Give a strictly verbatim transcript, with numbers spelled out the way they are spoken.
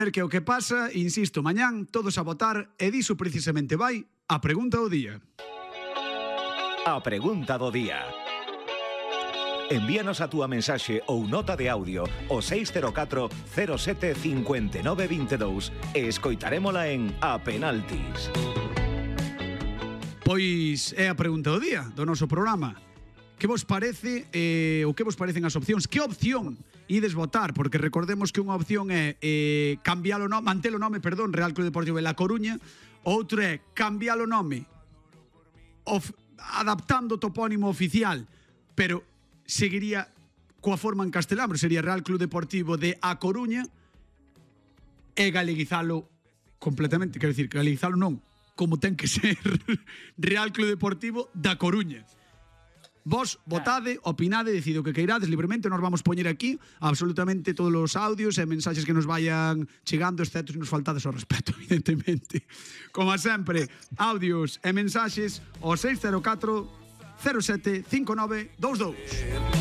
Que o que pasa, insisto, mañán todos a votar e diso precisamente vai a pregunta do día. A pregunta do día. Envíanos a túa mensaxe ou nota de audio ao seis cero catro cero sete cinco nove dos dous e escoitarémola en A Penaltis. Pois é a pregunta do día do noso programa. Que vos parece eh, ou que vos parecen as opcións? Que opción ides votar? Porque recordemos que unha opción é eh, cambiar o nome, manter o nome, perdón, Real Club Deportivo de La Coruña. Outro é cambiar o nome of, adaptando o topónimo oficial, pero seguiría coa forma en castelán, sería Real Club Deportivo de A Coruña, e galeguizalo completamente, quero dicir, galeguizalo non, como ten que ser Real Club Deportivo da Coruña. Vos votade, opinade, decido que queirades libremente. Nos vamos poñer aquí absolutamente todos os audios e mensaxes que nos vayan chegando, excepto se nos faltades ao respeto, evidentemente. Como sempre, audios e mensaxes ao seis cero catro cero sete cinco nove dos dous.